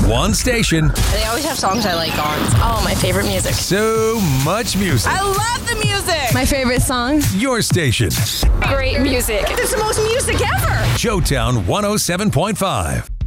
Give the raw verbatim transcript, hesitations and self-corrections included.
One station. They always have songs I like on. It's all my favorite music. So much music. I love the music. My favorite song. Your station. Great music. It's the most music ever. Joetown one oh seven point five.